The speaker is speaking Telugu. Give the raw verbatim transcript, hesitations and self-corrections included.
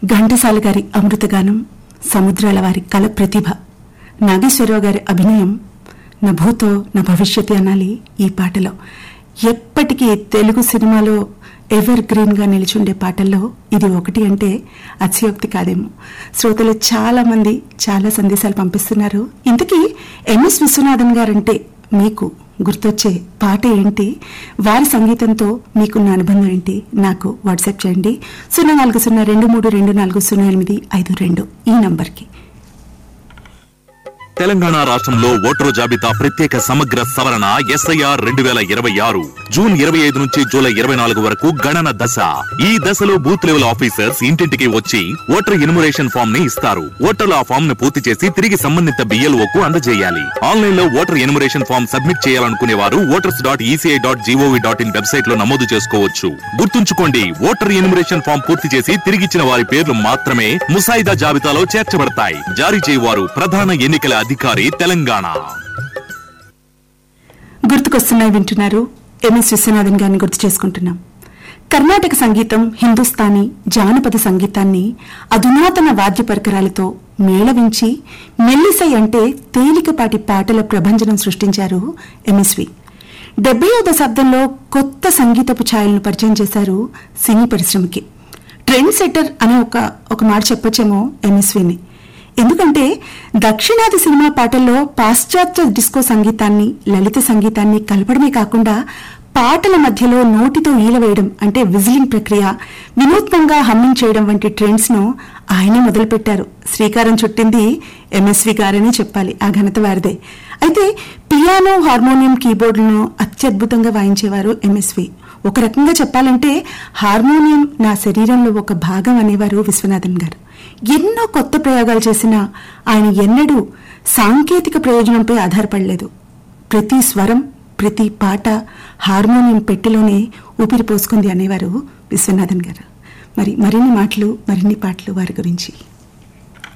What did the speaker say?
ఘంటసాల గారి అమృతగానం, సముద్రాల వారి కళ ప్రతిభ, నాగేశ్వరరావు గారి అభినయం, నా భూతో నా భవిష్యత్తు అనాలి ఈ పాటలో. ఎప్పటికీ తెలుగు సినిమాలో ఎవర్ గ్రీన్ గా నిలిచుండే పాటల్లో ఇది ఒకటి అంటే అతిశయోక్తి కాదేమో. శ్రోతలు చాలా మంది చాలా సందేశాలు పంపిస్తున్నారు. ఇంతకీ ఎంఎస్ విశ్వనాథన్ గారంటే మీకు గుర్తొచ్చే పాట ఏంటి, వారి సంగీతంతో మీకున్న అనుబంధం ఏంటి, నాకు వాట్సాప్ చేయండి. సున్నా నాలుగు సున్నా రెండు మూడు రెండు నాలుగు సున్నా ఎనిమిది ఐదు రెండు ఈ నంబర్కి. తెలంగాణ రాష్ట్రంలో ఓటరు జాబితా ప్రత్యేక సమగ్ర సవరణ ఎస్ఐఆర్ రెండు వేల ఇరవై ఆరు జూన్ ఇరవై ఐదు నుంచి జూలై ఇరవై నాలుగు వరకు గణన దశ. ఈ దశలో బూత్ లెవెల్ ఆఫీసర్స్ ఇంటింటికి వచ్చి ఓటర్ ఎన్యుమరేషన్ ఫామ్ ని ఇస్తారు. ఓటర్లు ఆ ఫామ్ ను పూర్తి చేసి తిరిగి సంబంధిత బిఎల్ఓ కు అందజేయాలి. ఆన్లైన్ లో ఓటర్ ఎన్యుమరేషన్ ఫామ్ సబ్మిట్ చేయాలనుకునే వారు voters dot ECI dot GOV dot in website లో నమోదు చేసుకోవచ్చు. గుర్తుంచుకోండి, ఓటర్ ఎన్యుమరేషన్ ఫామ్ పూర్తి చేసి తిరిగిచ్చిన వారి పేర్లు మాత్రమే ముసాయిదా జాబితాలో చేర్చబడతాయి. జారీ చేయవారు ప్రధాన ఎన్నికల అధికారి, తెలంగాణ. గుర్తుకొస్తున్నాయి వింటున్నారు. ఎంఎస్ విశ్వనాథన్ గారిని గుర్తు చేసుకుంటున్నాం. కర్ణాటక సంగీతం, హిందుస్థానీ, జానపద సంగీతాన్ని అధునాతన వాద్య పరికరాలతో మేళవించి మెల్లిసై అంటే తేలికపాటి పాటల ప్రభంజనం సృష్టించారు ఎంఎస్వి. డెబ్బైవ దశాబ్దంలో కొత్త సంగీతపు ఛాయలను పరిచయం చేశారు సినీ పరిశ్రమకి. ట్రెండ్ సెట్టర్ అనే ఒక ఒక మాట చెప్పొచ్చేమో ఎంఎస్విని. ఎందుకంటే దక్షిణాది సినిమా పాటల్లో పాశ్చాత్య డిస్కో సంగీతాన్ని, లలిత సంగీతాన్ని కలపడమే కాకుండా పాటల మధ్యలో నోటితో ఈలవేయడం అంటే విజిలింగ్ ప్రక్రియ, వినూత్నంగా హమ్మింగ్ చేయడం వంటి ట్రెండ్స్ ను ఆయనే మొదలుపెట్టారు. శ్రీకారం చుట్టింది ఎంఎస్వి గారని చెప్పాలి. ఆ ఘనత వారిదే. అయితే పియానో, హార్మోనియం, కీబోర్డులను అత్యద్భుతంగా వాయించేవారు ఎంఎస్వి. ఒక రకంగా చెప్పాలంటే హార్మోనియం నా శరీరంలో ఒక భాగం అనేవారు విశ్వనాథన్ గారు. ఎన్నో కొత్త ప్రయోగాలు చేసినా ఆయన ఎన్నడూ సాంకేతిక ప్రయోజనంపై ఆధారపడలేదు. ప్రతి స్వరం, ప్రతి పాట హార్మోనియం పెట్టెలోనే ఊపిరి పోసుకుంది అనేవారు విశ్వనాథన్ గారు. మరి మరిన్ని మాటలు, మరిన్ని పాటలు వారి గురించి.